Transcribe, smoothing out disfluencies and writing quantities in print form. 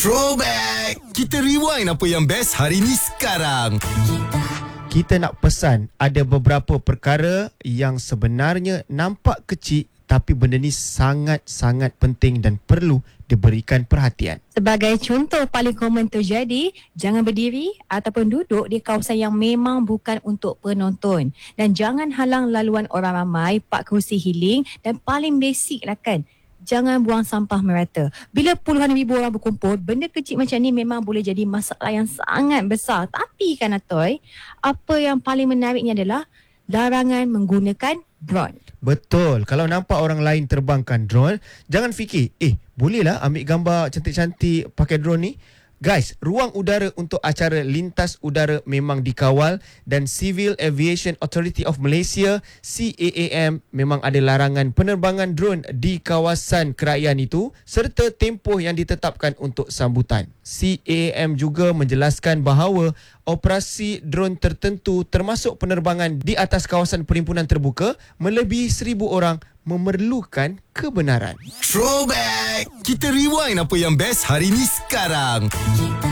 Throwback! Kita rewind apa yang best hari ni sekarang. Kita nak pesan ada beberapa perkara yang sebenarnya nampak kecil tapi benda ni sangat-sangat penting dan perlu diberikan perhatian. Sebagai contoh paling komen terjadi, jangan berdiri ataupun duduk di kawasan yang memang bukan untuk penonton. Dan jangan halang laluan orang ramai, park kerusi healing dan paling basic lah kan, jangan buang sampah merata. Bila puluhan ribu orang berkumpul, benda kecil macam ni memang boleh jadi masalah yang sangat besar. Tapi kan Atoy, apa yang paling menariknya adalah larangan menggunakan drone. Betul. Kalau nampak orang lain terbangkan drone, jangan fikir, bolehlah ambil gambar cantik-cantik pakai drone ni. Guys, ruang udara untuk acara lintas udara memang dikawal dan Civil Aviation Authority of Malaysia CAAM memang ada larangan penerbangan drone di kawasan kerajaan itu serta tempoh yang ditetapkan untuk sambutan. CAAM juga menjelaskan bahawa operasi drone tertentu termasuk penerbangan di atas kawasan perhimpunan terbuka melebihi 1,000 orang memerlukan kebenaran. Throwback! Kita rewind apa yang best hari ni sekarang.